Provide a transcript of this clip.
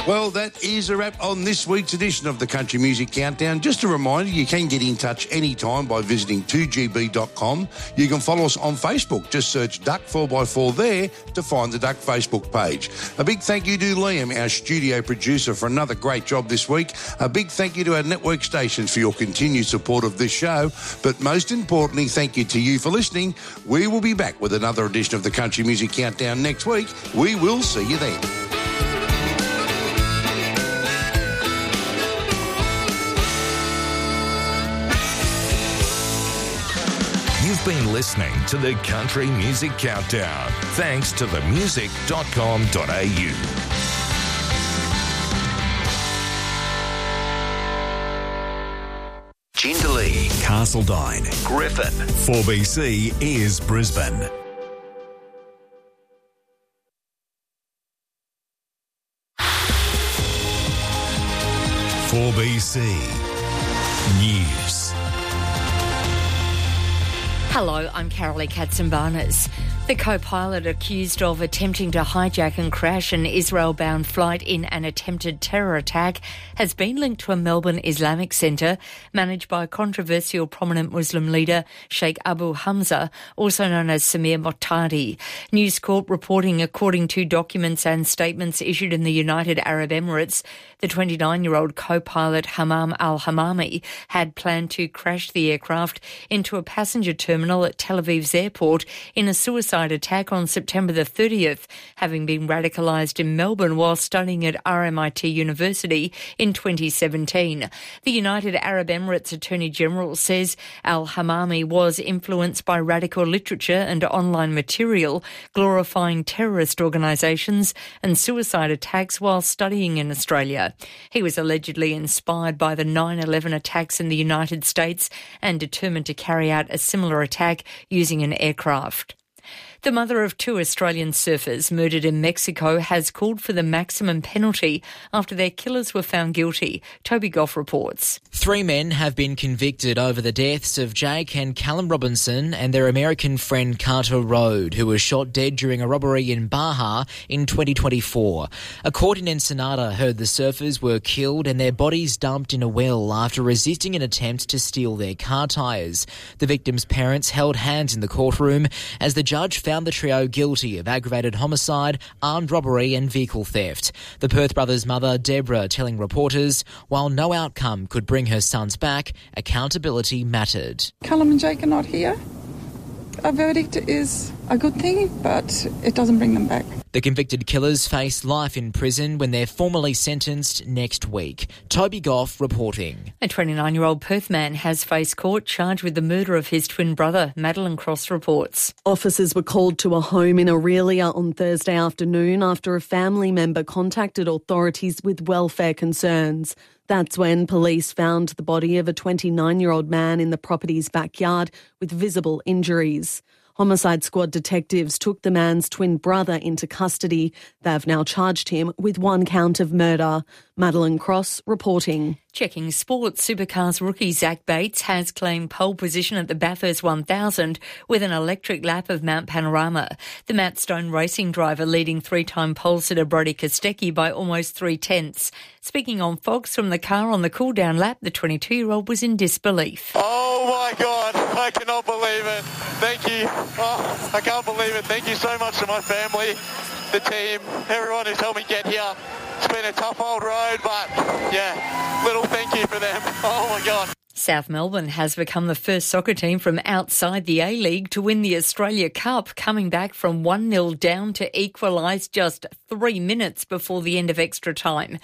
Well, that is a wrap on this week's edition of the Country Music Countdown. Just a reminder, you can get in touch anytime by visiting 2gb.com. You can follow us on Facebook. Just search Duck 4x4 there to find the Duck Facebook page. A big thank you to Liam, our studio producer, for another great job this week. A big thank you to our network stations for your continued support of this show. But most importantly, thank you to you for listening. We will be back with another edition of the Country Music Countdown next week. We will see you then. You've been listening to the Country Music Countdown, thanks to themusic.com.au. Jindalee, Castledine, Griffin. 4BC is Brisbane. "4BC News." Hello, I'm Carolee Katsimbarnas. The co-pilot accused of attempting to hijack and crash an Israel-bound flight in an attempted terror attack has been linked to a Melbourne Islamic centre managed by controversial prominent Muslim leader Sheikh Abu Hamza, also known as Samir Mottadi. News Corp reporting, according to documents and statements issued in the United Arab Emirates, the 29-year-old co-pilot Hammam al-Hammami had planned to crash the aircraft into a passenger terminal at Tel Aviv's airport in a suicide attack on September the 30th, having been radicalised in Melbourne while studying at RMIT University in 2017. The United Arab Emirates Attorney General says al-Hammami was influenced by radical literature and online material glorifying terrorist organisations and suicide attacks while studying in Australia. He was allegedly inspired by the 9/11 attacks in the United States and determined to carry out a similar attack using an aircraft. The mother of two Australian surfers murdered in Mexico has called for the maximum penalty after their killers were found guilty. Toby Goff reports. 3 men have been convicted over the deaths of Jake and Callum Robinson and their American friend Carter Rode, who was shot dead during a robbery in Baja in 2024. A court in Ensenada heard the surfers were killed and their bodies dumped in a well after resisting an attempt to steal their car tyres. The victims' parents held hands in the courtroom as the judge found the trio guilty of aggravated homicide, armed robbery and vehicle theft. The Perth brothers' mother, Deborah, telling reporters, while no outcome could bring her sons back, accountability mattered. Callum and Jake are not here. A verdict is a good thing, but it doesn't bring them back. The convicted killers face life in prison when they're formally sentenced next week. Toby Goff reporting. A 29-year-old Perth man has faced court charged with the murder of his twin brother. Madeline Cross reports. Officers were called to a home in Aurelia on Thursday afternoon after a family member contacted authorities with welfare concerns. That's when police found the body of a 29-year-old man in the property's backyard with visible injuries. Homicide Squad detectives took the man's twin brother into custody. They've now charged him with 1 count of murder. Madeline Cross reporting. Checking sports, Supercars rookie Zach Bates has claimed pole position at the Bathurst 1000 with an electric lap of Mount Panorama. The Matt Stone racing driver leading 3-time pole sitter Brodie Kostecki by almost 3/10. Speaking on Fox from the car on the cool-down lap, the 22-year-old was in disbelief. Oh my God, I cannot believe it. Thank you. Oh, I can't believe it. Thank you so much to my family, the team, everyone who's helped me get here. It's been a tough old road, but yeah, little thank you for them. Oh my God. South Melbourne has become the first soccer team from outside the A-League to win the Australia Cup, coming back from 1-0 down to equalise just 3 minutes before the end of extra time.